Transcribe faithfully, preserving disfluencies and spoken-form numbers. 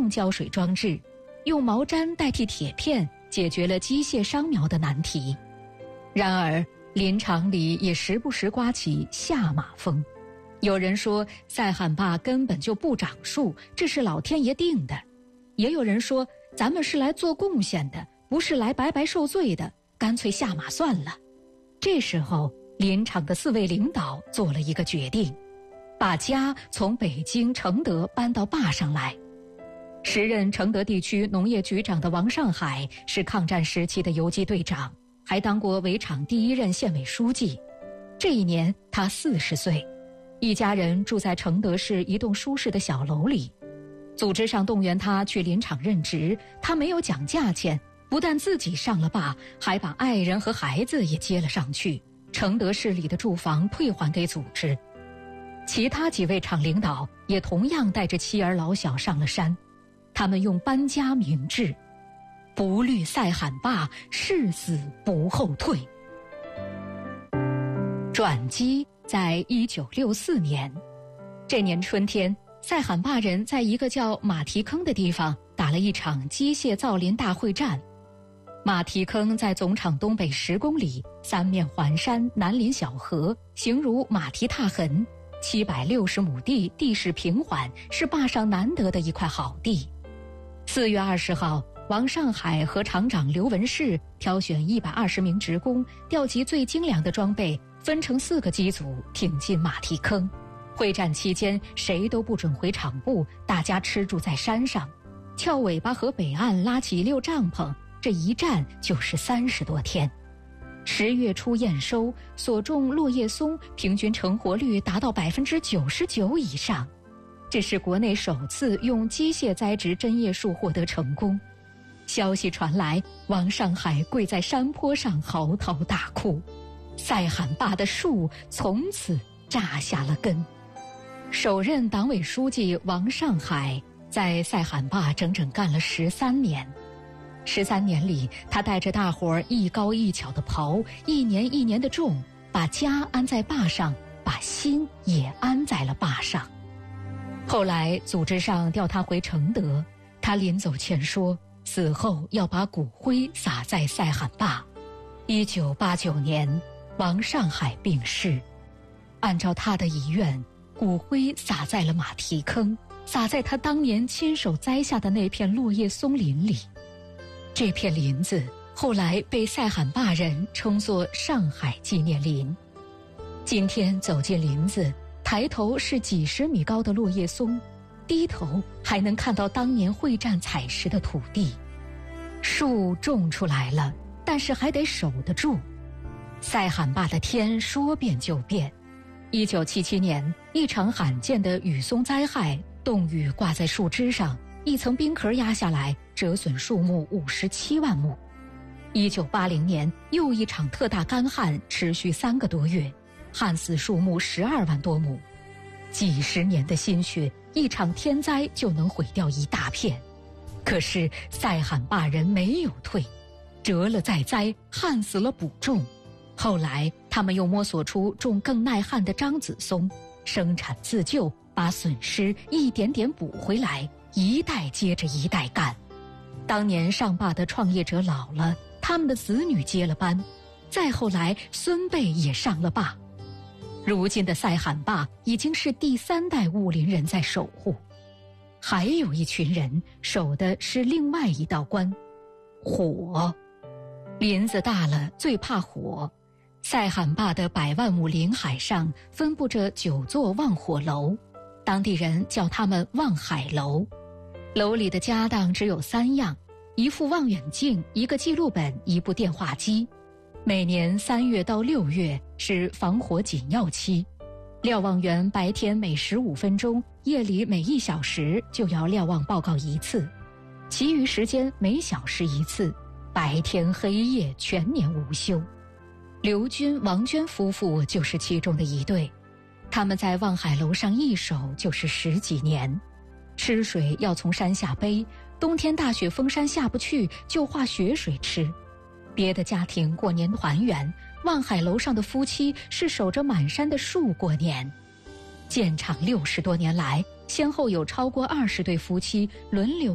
用胶水装置，用毛毡代替铁片，解决了机械商苗的难题。然而林场里也时不时刮起下马风，有人说赛罕坝根本就不长树，这是老天爷定的，也有人说咱们是来做贡献的，不是来白白受罪的，干脆下马算了。这时候林场的四位领导做了一个决定，把家从北京承德搬到坝上来。时任承德地区农业局长的王上海是抗战时期的游击队长，还当过围场第一任县委书记。这一年他四十岁，一家人住在承德市一栋舒适的小楼里。组织上动员他去林场任职，他没有讲价钱，不但自己上了坝，还把爱人和孩子也接了上去。承德市里的住房退还给组织。其他几位厂领导也同样带着妻儿老小上了山，他们用搬家明志，不虑赛罕坝，誓死不后退。转机在一九六四年，这年春天，赛罕坝人在一个叫马蹄坑的地方打了一场机械造林大会战。马蹄坑在总场东北十公里，三面环山，南临小河，形如马蹄踏痕，七百六十亩地，地势平缓，是坝上难得的一块好地。四月二十号，王上海和厂长刘文世挑选一百二十名职工，调集最精良的装备，分成四个机组挺进马蹄坑。会战期间，谁都不准回厂部，大家吃住在山上，翘尾巴和北岸拉起一溜帐篷，这一站就是三十多天。十月初验收，所种落叶松平均成活率达到百分之九十九以上，这是国内首次用机械栽植针叶树获得成功。消息传来，王上海跪在山坡上嚎啕大哭，赛罕坝的树从此扎下了根。首任党委书记王上海在赛罕坝整整干了十三年。十三年里，他带着大伙儿一高一巧的刨，一年一年的种，把家安在坝上，把心也安在了坝上。后来组织上调他回承德，他临走前说，死后要把骨灰撒在赛罕坝。一九八九年，王上海病逝，按照他的遗愿，骨灰撒在了马蹄坑，撒在他当年亲手栽下的那片落叶松林里。这片林子后来被赛罕坝人称作上海纪念林。今天走进林子，抬头是几十米高的落叶松，低头还能看到当年会战采石的土地。树种出来了，但是还得守得住。赛罕坝的天说变就变。一九七七年，一场罕见的雨松灾害，冻雨挂在树枝上，一层冰壳压下来，折损树木五十七万亩。一九八零年，又一场特大干旱，持续三个多月，旱死树木十二万多亩。几十年的心血，一场天灾就能毁掉一大片。可是赛罕坝人没有退，折了再栽，旱死了补种。后来他们又摸索出种更耐旱的樟子松，生产自救，把损失一点点补回来，一代接着一代干。当年上坝的创业者老了，他们的子女接了班，再后来孙辈也上了坝。如今的赛罕坝已经是第三代雾林人在守护。还有一群人守的是另外一道关，火。林子大了最怕火。赛罕坝的百万亩林海上分布着九座望火楼，当地人叫他们望海楼。楼里的家当只有三样，一副望远镜，一个记录本，一部电话机。每年三月到六月是防火紧要期，瞭望员白天每十五分钟，夜里每一小时就要瞭望报告一次，其余时间每小时一次，白天黑夜全年无休。刘军、王娟夫妇就是其中的一对，他们在望海楼上一守就是十几年。吃水要从山下背，冬天大雪封山下不去，就化雪水吃。别的家庭过年团圆，望海楼上的夫妻是守着满山的树过年。建厂六十多年来，先后有超过二十对夫妻轮流